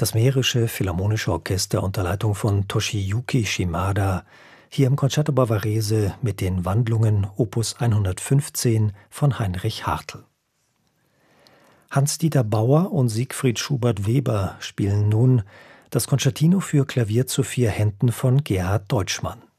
Das Mährische Philharmonische Orchester unter Leitung von Toshiyuki Shimada, hier im Concerto Bavarese mit den Wandlungen Opus 115 von Heinrich Hartl. Hans-Dieter Bauer und Siegfried Schubert-Weber spielen nun das Concertino für Klavier zu 4 Händen von Gerhard Deutschmann.